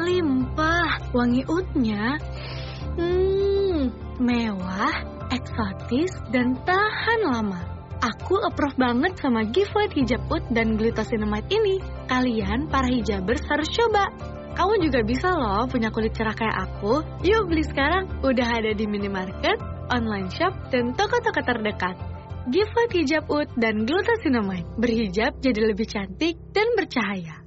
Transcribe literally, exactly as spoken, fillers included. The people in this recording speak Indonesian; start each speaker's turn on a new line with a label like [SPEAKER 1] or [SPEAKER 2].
[SPEAKER 1] melimpah. Wangi oudnya hmm, mewah, eksotis, dan tahan lama. Aku approve banget sama gift white hijab oud dan glucosinamide ini. Kalian, para hijabers, harus coba. Kamu juga bisa loh punya kulit cerah kayak aku. Yuk beli sekarang, udah ada di minimarket, online shop, dan toko-toko terdekat. Gift white hijab oud dan glucosinamide. Berhijab jadi lebih cantik dan bercahaya.